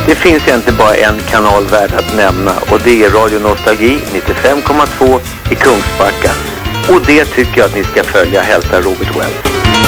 Det finns egentligen bara en kanal värd att nämna, och det är Radio Nostalgi 95,2 i Kungsbacka. Och det tycker jag att ni ska följa, hälsa Robert Wells.